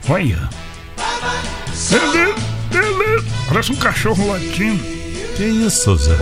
Olha. Beleza. Parece um cachorro latindo. Que isso, Zé?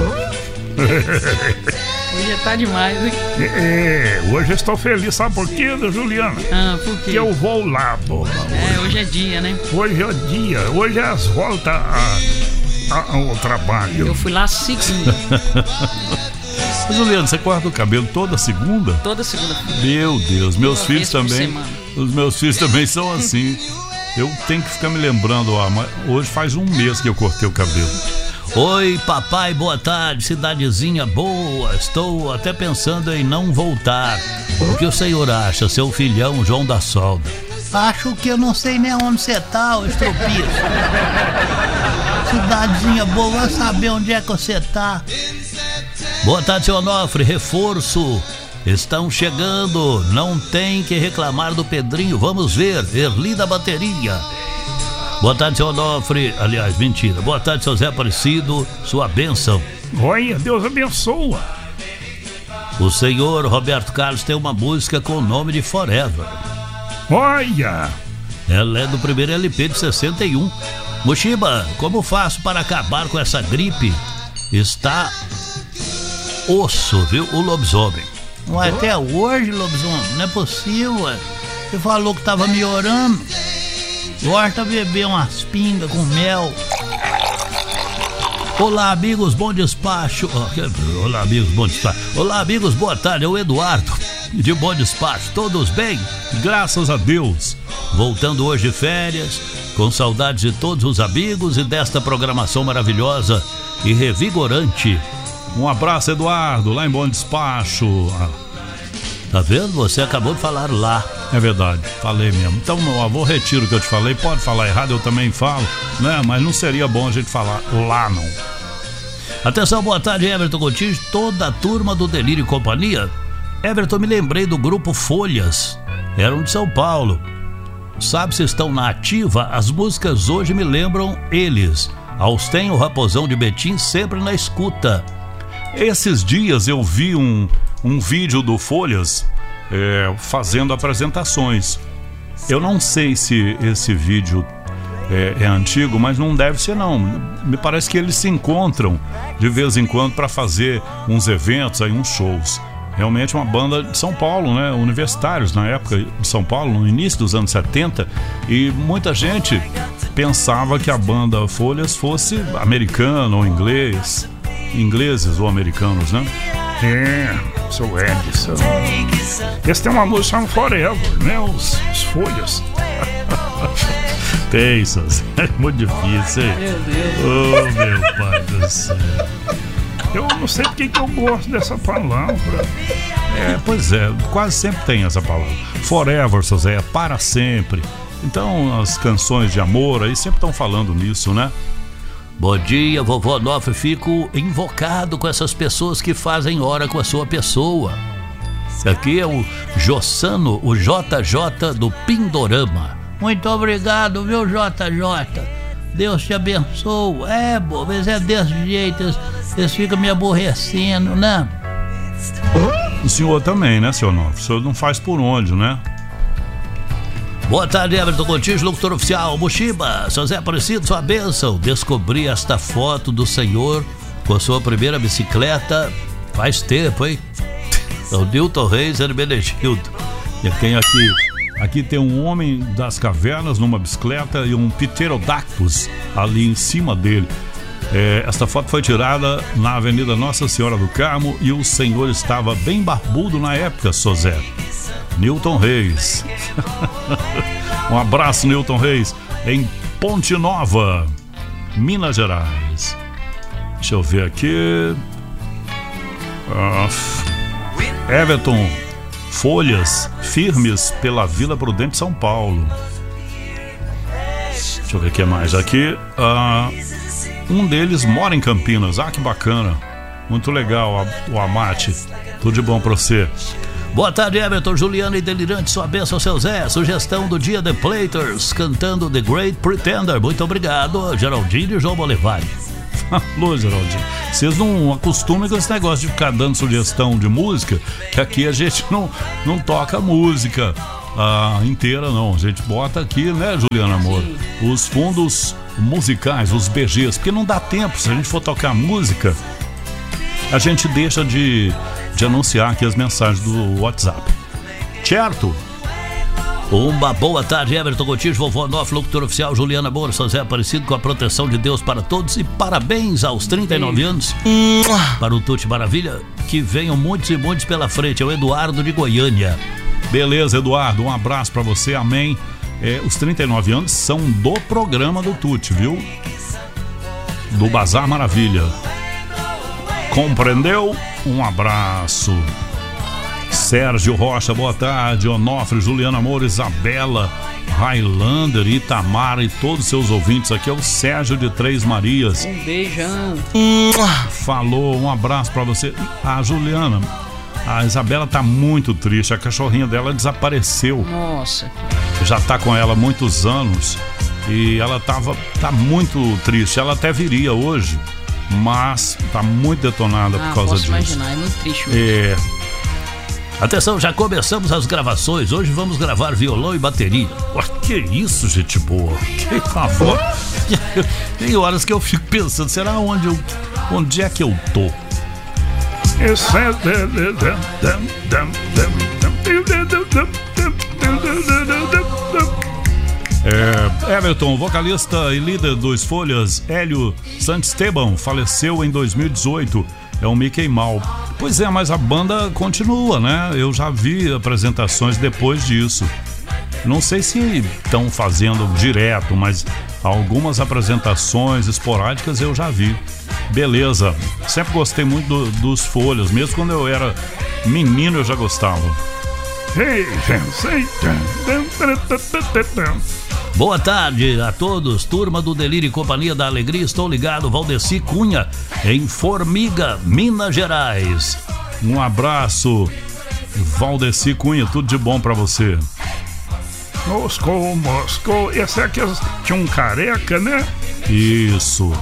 Hoje tá demais, hein? Hoje eu estou feliz, sabe por quê, Juliana? Por quê? Que eu vou lá, pô. Hoje é dia, né? Hoje é o dia, hoje é as voltas ao trabalho. Eu fui lá segunda. Juliana, você corta o cabelo toda segunda? Toda segunda-feira. Meu Deus, meus filhos também. Os meus filhos também são assim. Eu tenho que ficar me lembrando, hoje faz um mês que eu cortei o cabelo. Oi, papai, boa tarde, cidadezinha boa. Estou até pensando em não voltar. O que o senhor acha, seu filhão João da Solda? Acho que eu não sei nem onde você tá, ô estropiço. Cidadezinha boa, vai saber onde é que você tá. Boa tarde, seu Onofre, reforço. Estão chegando, não tem que reclamar do Pedrinho. Vamos ver, Erli da bateria. Boa tarde, seu Onofre. Aliás, mentira. Boa tarde, seu Zé Aparecido. Sua bênção. Olha, Deus abençoa. O senhor Roberto Carlos tem uma música com o nome de Forever. Olha. Ela é do primeiro LP de 61. Mochiba, como faço para acabar com essa gripe? Está osso, viu? O lobisomem. Ué, até hoje, lobisomem? Não é possível, ué. Você falou que tava melhorando. Gosta de beber umas pingas com mel. Olá, amigos, bom despacho. Olá, amigos, bom despacho. Olá, amigos, boa tarde. É o Eduardo, de Bom Despacho. Todos bem? Graças a Deus. Voltando hoje de férias, com saudades de todos os amigos e desta programação maravilhosa e revigorante. Um abraço, Eduardo, lá em Bom Despacho. Tá vendo? Você acabou de falar lá. É verdade, falei mesmo. Então, meu avô, retiro o que eu te falei. Pode falar errado, eu também falo, né? Mas não seria bom a gente falar lá, não. Atenção, boa tarde, Everton Coutinho, toda a turma do Delírio e Companhia. Everton, me lembrei do grupo Folhas. Eram de São Paulo. Sabe se estão na ativa? As músicas hoje me lembram eles. Austem, o Raposão de Betim, sempre na escuta. Esses dias eu vi um vídeo do Folhas fazendo apresentações. Eu não sei se esse vídeo é antigo, mas não deve ser não. Me parece que eles se encontram de vez em quando para fazer uns eventos, aí uns shows. Realmente uma banda de São Paulo, né? Universitários na época de São Paulo, no início dos anos 70, e muita gente pensava que a banda Folhas fosse americana ou ingleses ou americanos, né? Sou Edson. Esse tem uma música no Forever, né? Os Folhas. Pensas, é muito difícil, hein? Oh, meu pai do céu. Eu não sei porque que eu gosto dessa palavra. Pois é, quase sempre tem essa palavra. Forever, seu Zé, para sempre. Então as canções de amor aí sempre estão falando nisso, né? Bom dia, vovô Onofre. Fico invocado com essas pessoas que fazem hora com a sua pessoa. Esse aqui é o Jossano, o JJ do Pindorama. Muito obrigado, viu, JJ? Deus te abençoe. Mas é desse jeito, eles ficam me aborrecendo, né? O senhor também, né, seu Onofre? O senhor não faz por onde, né? Boa tarde, Everton Coutinho, locutor oficial. Mochiba, seu Zé Aparecido, sua bênção. Descobri esta foto do senhor com a sua primeira bicicleta faz tempo, hein? O Newton Reis era Benedildo. E tem aqui tem um homem das cavernas numa bicicleta e um Pterodactus ali em cima dele. Esta foto foi tirada na Avenida Nossa Senhora do Carmo e o senhor estava bem barbudo na época, seu Zé. Newton Reis. Um abraço, Newton Reis, em Ponte Nova, Minas Gerais. Deixa eu ver aqui. Everton, Folhas firmes pela Vila Prudente, São Paulo. Deixa eu ver o que mais aqui. Um deles mora em Campinas. Que bacana. Muito legal, o Amate. Tudo de bom pra você. Boa tarde, Everton, Juliana e Delirante, sua bênção, seu Zé. Sugestão do dia The Platers, cantando The Great Pretender. Muito obrigado, Geraldinho e João Bolevare. Alô, Geraldinho. Vocês não acostumam com esse negócio de ficar dando sugestão de música, que aqui a gente não toca música. inteira, não. A gente bota aqui, né, Juliana Moura? Os fundos musicais, os BGs, porque não dá tempo. Se a gente for tocar música, a gente deixa de anunciar aqui as mensagens do WhatsApp. Certo? Uma boa tarde, Everton Gotijo, vovó Onofre, locutor oficial, Juliana Moura, São José Aparecido, com a proteção de Deus para todos e parabéns aos 39 anos para o Tuti Maravilha, que venham muitos e muitos pela frente. É o Eduardo de Goiânia. Beleza, Eduardo, um abraço pra você, amém. Os 39 anos são do programa do Tuti, viu? Do Bazar Maravilha. Compreendeu? Um abraço. Sérgio Rocha, boa tarde. Onofre, Juliana Moura, Isabela, Highlander, Itamar e todos os seus ouvintes. Aqui é o Sérgio de Três Marias. Um beijão. Falou, um abraço pra você. Juliana, a Isabela tá muito triste. A cachorrinha dela desapareceu. Nossa. Já tá com ela há muitos anos e ela tá muito triste. Ela até viria hoje, mas tá muito detonada por causa disso. Posso imaginar, é muito triste mesmo. Atenção, já começamos as gravações. Hoje vamos gravar violão e bateria. Que isso, gente boa. Que favor. Tem horas que eu fico pensando, será onde é que eu tô? Everton, vocalista e líder dos Folhas, Hélio Santisteban, faleceu em 2018. É o Mickey Mal. Pois é, mas a banda continua, né? Eu já vi apresentações depois disso. Não sei se estão fazendo direto, mas algumas apresentações esporádicas eu já vi. Beleza. Sempre gostei muito dos Folhas. Mesmo quando eu era menino eu já gostava. Boa tarde a todos, turma do Delírio e Companhia da Alegria. Estou ligado, Valdeci Cunha, em Formiga, Minas Gerais. Um abraço, Valdeci Cunha, tudo de bom pra você. Moscou. Esse aqui tinha um careca, né? Isso.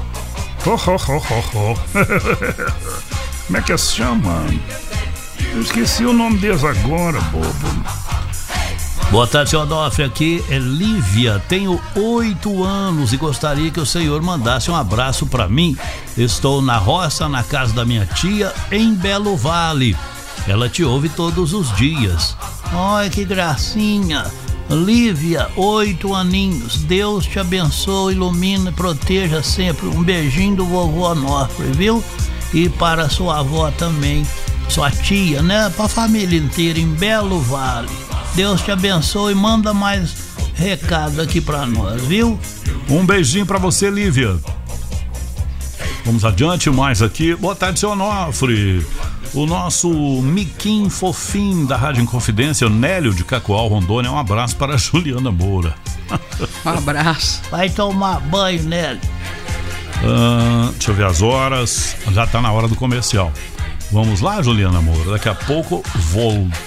Como é que se chama? Eu esqueci o nome deles agora, bobo. Boa tarde, senhor Onofre, aqui é Lívia, tenho 8 anos e gostaria que o senhor mandasse um abraço pra mim. Estou na roça, na casa da minha tia, em Belo Vale. Ela te ouve todos os dias. Ai, que gracinha. Lívia, 8 aninhos, Deus te abençoe, ilumine, proteja sempre. Um beijinho do vovô Onofre, viu? E para sua avó também, sua tia, né? Pra família inteira em Belo Vale. Deus te abençoe e manda mais recado aqui pra nós, viu? Um beijinho pra você, Lívia. Vamos adiante mais aqui. Boa tarde, seu Onofre. O nosso miquinho fofinho da Rádio Inconfidência, o Nélio de Cacoal, Rondônia. Um abraço para a Juliana Moura. Um abraço. Vai tomar banho, Nélio. Deixa eu ver as horas. Já tá na hora do comercial. Vamos lá, Juliana Moura. Daqui a pouco voltamos.